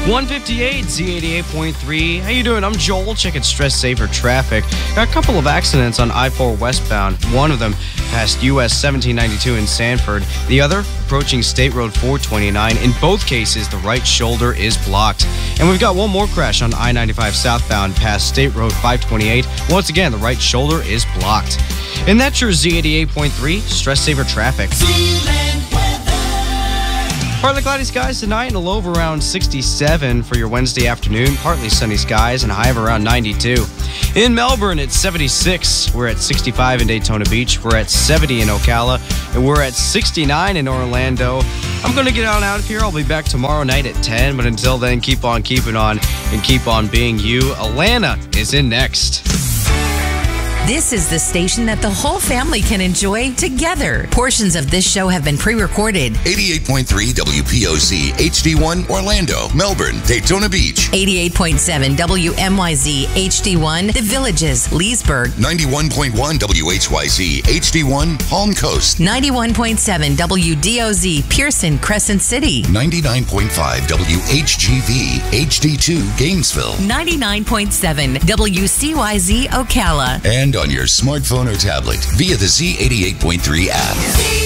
158 Z88.3. How you doing? I'm Joel. Checking Stress Saver traffic. Got a couple of accidents on I-4 westbound. One of them past US 1792 in Sanford. The other approaching State Road 429. In both cases, the right shoulder is blocked. And we've got one more crash on I-95 southbound past State Road 528. Once again, the right shoulder is blocked. And that's your Z88.3 Stress Saver traffic. Partly cloudy skies tonight and a low of around 67 for your Wednesday afternoon. Partly sunny skies and a high of around 92. In Melbourne, it's 76. We're at 65 in Daytona Beach. We're at 70 in Ocala. And we're at 69 in Orlando. I'm going to get on out of here. I'll be back tomorrow night at 10. But until then, keep on keeping on and keep on being you. Alana is in next. This is the station that the whole family can enjoy together. Portions of this show have been pre-recorded. 88.3 WPOC HD1 Orlando, Melbourne, Daytona Beach. 88.7 WMYZ HD1 The Villages, Leesburg. 91.1 WHYZ HD1 Palm Coast. 91.7 WDOZ Pearson, Crescent City. 99.5 WHGV HD2 Gainesville. 99.7 WCYZ Ocala. And on your smartphone or tablet via the Z88.3 app.